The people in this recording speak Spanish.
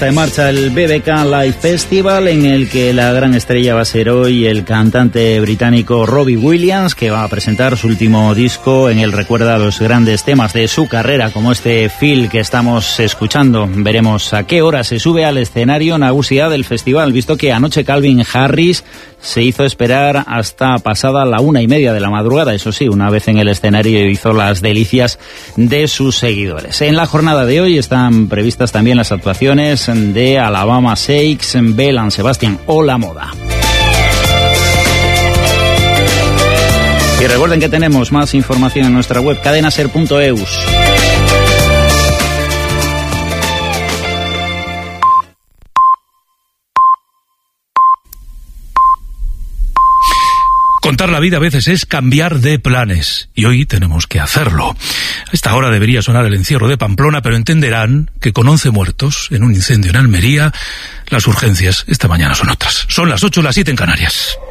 En marcha el BBK Live Festival, en el que la gran estrella va a ser hoy el cantante británico Robbie Williams, que va a presentar su último disco. En él recuerda los grandes temas de su carrera, como este Feel que estamos escuchando. Veremos a qué hora se sube al escenario nagusia del festival, visto que anoche Calvin Harris se hizo esperar hasta pasada la 1:30 de la madrugada. Eso sí, una vez en el escenario hizo las delicias de sus seguidores. En la jornada de hoy están previstas también las actuaciones de Alabama Shakes, Belle and Sebastian o La Moda. Y recuerden que tenemos más información en nuestra web cadenaser.eus. Contar la vida a veces es cambiar de planes, y hoy tenemos que hacerlo. A esta hora debería sonar el encierro de Pamplona, pero entenderán que con 11 muertos en un incendio en Almería, las urgencias esta mañana son otras. Son las 8, las 7 en Canarias.